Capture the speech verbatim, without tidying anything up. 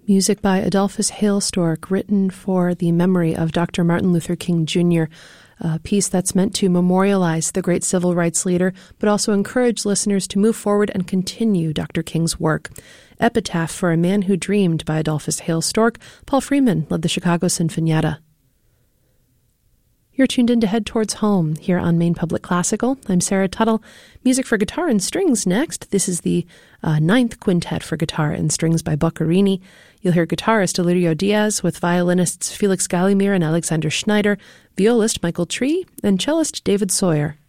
Music by Adolphus Hailstork, written for the memory of Doctor Martin Luther King Junior, a piece that's meant to memorialize the great civil rights leader, but also encourage listeners to move forward and continue Doctor King's work. Epitaph for a Man Who Dreamed by Adolphus Hailstork. Paul Freeman led the Chicago Sinfonietta. You're tuned in to Head Towards Home here on Maine Public Classical. I'm Sarah Tuttle. Music for guitar and strings next. This is the uh, ninth quintet for guitar and strings by Boccherini. You'll hear guitarist Elyrio Diaz with violinists Felix Gallimir and Alexander Schneider, violist Michael Tree, and cellist David Sawyer.